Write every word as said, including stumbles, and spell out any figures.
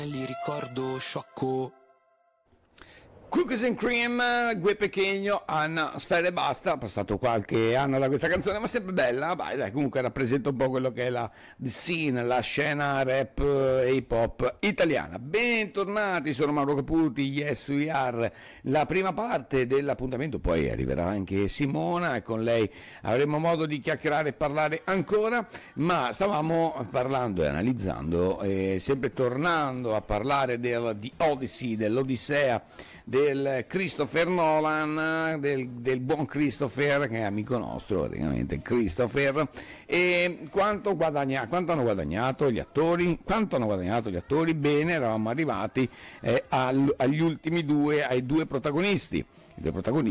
Li ricordo sciocco. Cookies and Cream, Gue Pechegno, Anna Sfera e basta. Ha passato qualche anno da questa canzone, ma sempre bella. Vai, dai, comunque rappresenta un po' quello che è la the scene, la scena rap e hip hop italiana. Bentornati, sono Mauro Caputi, Yes We Are. La prima parte dell'appuntamento, poi arriverà anche Simona e con lei avremo modo di chiacchierare e parlare ancora, ma stavamo parlando e analizzando, e sempre tornando a parlare del The Odyssey, dell'Odissea del Christopher Nolan, del, del buon Christopher, che è amico nostro praticamente, Christopher. E quanto, guadagna, quanto hanno guadagnato gli attori? Quanto hanno guadagnato gli attori? Bene, eravamo arrivati eh, al, agli ultimi due, ai due protagonisti. I due protagonisti